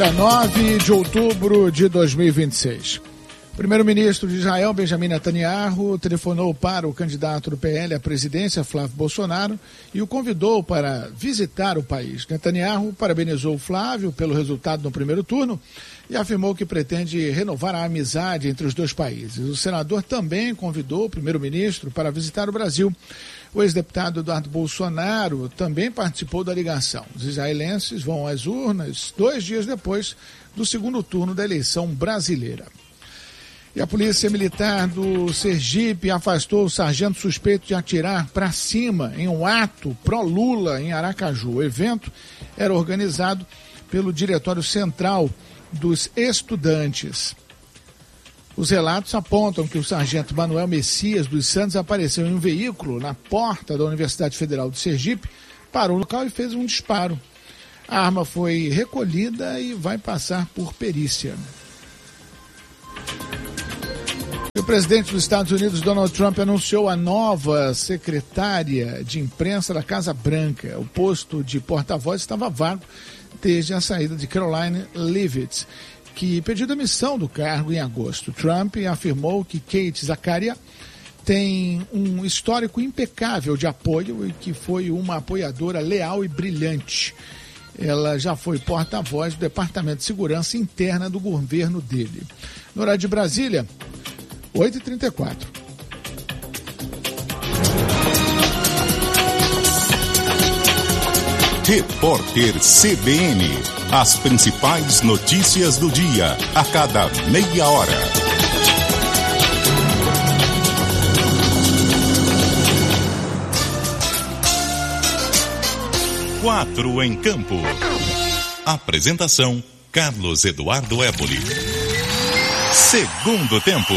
9 de outubro de 2026. O primeiro-ministro de Israel, Benjamin Netanyahu, telefonou para o candidato do PL à presidência, Flávio Bolsonaro, e o convidou para visitar o país. Netanyahu parabenizou Flávio pelo resultado no primeiro turno e afirmou que pretende renovar a amizade entre os dois países. O senador também convidou o primeiro-ministro para visitar o Brasil. O ex-deputado Eduardo Bolsonaro também participou da ligação. Os israelenses vão às urnas 2 dias depois do segundo turno da eleição brasileira. E a Polícia Militar do Sergipe afastou o sargento suspeito de atirar para cima em um ato pró-Lula em Aracaju. O evento era organizado pelo Diretório Central dos Estudantes. Os relatos apontam que o sargento Manuel Messias dos Santos apareceu em um veículo na porta da Universidade Federal do Sergipe, parou no local e fez um disparo. A arma foi recolhida e vai passar por perícia. O presidente dos Estados Unidos, Donald Trump, anunciou a nova secretária de imprensa da Casa Branca. O posto de porta-voz estava vago desde a saída de Caroline Leavitt, que pediu demissão do cargo em agosto. Trump afirmou que Kate Zakaria tem um histórico impecável de apoio e que foi uma apoiadora leal e brilhante. Ela já foi porta-voz do Departamento de Segurança Interna do governo dele. No horário de Brasília, 8h34. Repórter CBN. As principais notícias do dia, a cada meia hora. Quatro em campo. Apresentação: Carlos Eduardo Éboli. Segundo tempo.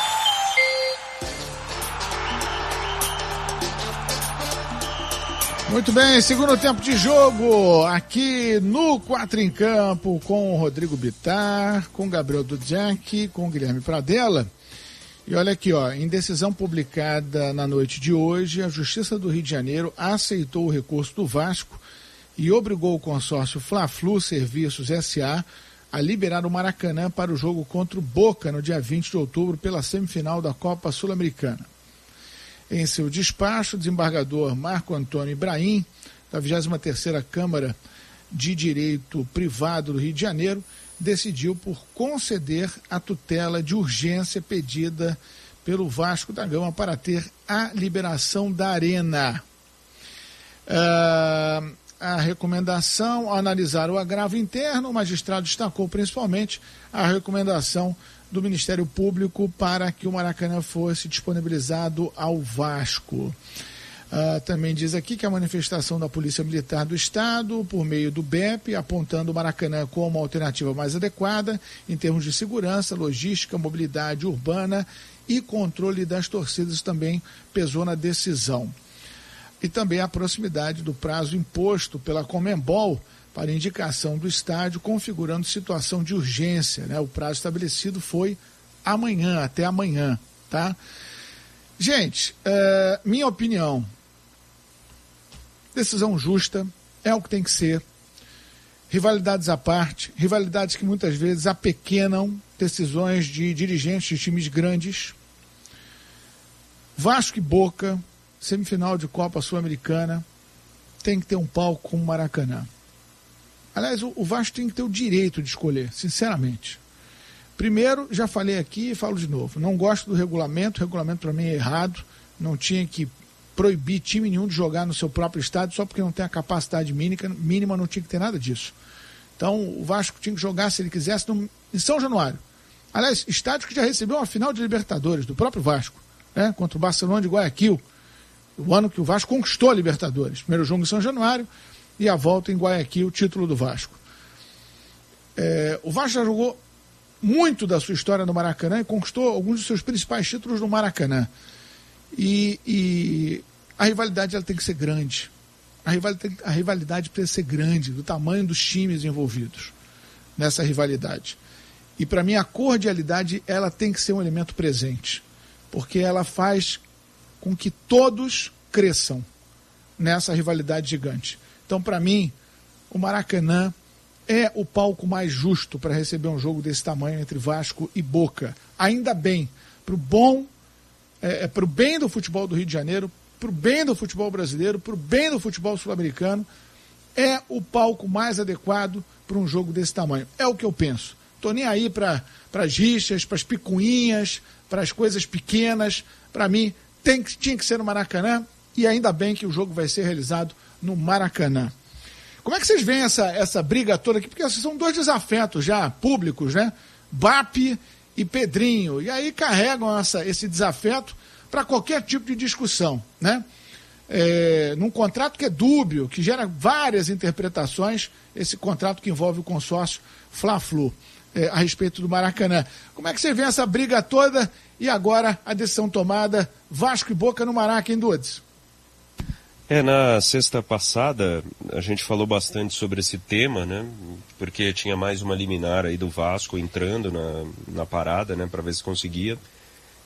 Muito bem, segundo tempo de jogo, aqui no 4 em Campo, com o Rodrigo Bittar, com o Gabriel Dudziak, com o Guilherme Pradella. E olha aqui, ó, em decisão publicada na noite de hoje, a Justiça do Rio de Janeiro aceitou o recurso do Vasco e obrigou o consórcio Fla-Flu Serviços S.A. a liberar o Maracanã para o jogo contra o Boca no dia 20 de outubro pela semifinal da Copa Sul-Americana. Em seu despacho, o desembargador Marco Antônio Ibrahim, da 23ª Câmara de Direito Privado do Rio de Janeiro, decidiu por conceder a tutela de urgência pedida pelo Vasco da Gama para ter a liberação da Arena. A recomendação, ao analisar o agravo interno, o magistrado destacou principalmente a recomendação do Ministério Público para que o Maracanã fosse disponibilizado ao Vasco. Também diz aqui que a manifestação da Polícia Militar do Estado, por meio do BEP, apontando o Maracanã como a alternativa mais adequada em termos de segurança, logística, mobilidade urbana e controle das torcidas, também pesou na decisão. E também a proximidade do prazo imposto pela Conmebol para indicação do estádio, configurando situação de urgência, né? O prazo estabelecido foi amanhã, até amanhã, tá? Gente, minha opinião, decisão justa, é o que tem que ser. Rivalidades à parte, rivalidades que muitas vezes apequenam decisões de dirigentes de times grandes. Vasco e Boca, semifinal de Copa Sul-Americana, tem que ter um palco como o Maracanã. Aliás, o Vasco tem que ter o direito de escolher, sinceramente. Primeiro, já falei aqui e falo de novo, não gosto do regulamento, o regulamento para mim é errado, não tinha que proibir time nenhum de jogar no seu próprio estádio só porque não tem a capacidade mínima, não tinha que ter nada disso. Então, o Vasco tinha que jogar, se ele quisesse, em São Januário. Aliás, estádio que já recebeu uma final de Libertadores, do próprio Vasco, né, contra o Barcelona de Guayaquil, o ano que o Vasco conquistou a Libertadores. Primeiro jogo em São Januário e a volta em Guayaquil, o título do Vasco. O Vasco já jogou muito da sua história no Maracanã e conquistou alguns dos seus principais títulos no Maracanã. E a rivalidade ela tem que ser grande. A rivalidade precisa ser grande, do tamanho dos times envolvidos nessa rivalidade. E para mim a cordialidade ela tem que ser um elemento presente, porque ela faz com que todos cresçam nessa rivalidade gigante. Então, para mim, o Maracanã é o palco mais justo para receber um jogo desse tamanho entre Vasco e Boca. Ainda bem, pro bem do futebol do Rio de Janeiro, pro bem do futebol brasileiro, pro bem do futebol sul-americano, é o palco mais adequado para um jogo desse tamanho. É o que eu penso. Tô nem aí para as rixas, para as picuinhas, para as coisas pequenas. Para mim, tinha que ser no Maracanã, e ainda bem que o jogo vai ser realizado no Maracanã. Como é que vocês veem essa briga toda aqui? Porque são dois desafetos já públicos, né? BAP e Pedrinho. E aí carregam esse desafeto para qualquer tipo de discussão, né? Num contrato que é dúbio, que gera várias interpretações, esse contrato que envolve o consórcio Fla-Flu, a respeito do Maracanã. Como é que você vê essa briga toda e agora a decisão tomada, Vasco e Boca no Maraca, hein, Dudes? Na sexta passada a gente falou bastante sobre esse tema, né? Porque tinha mais uma liminar aí do Vasco entrando na parada, né? Para ver se conseguia.